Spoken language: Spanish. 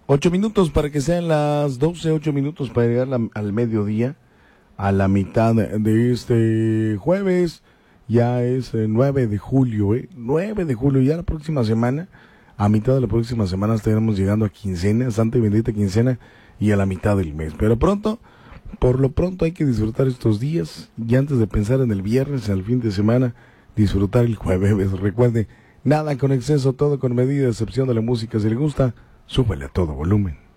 8 minutos para que sean las 12, 8 minutos para llegar al mediodía, a la mitad de este jueves. Ya es 9 de julio, 9 de julio, ya la próxima semana, a mitad de la próxima semana estaremos llegando a quincena, santa y bendita quincena, y a la mitad del mes. Pero por lo pronto hay que disfrutar estos días, y antes de pensar en el viernes, en el fin de semana, disfrutar el jueves. Recuerde, nada con exceso, todo con medida, excepción de la música. Si le gusta, súbele a todo volumen.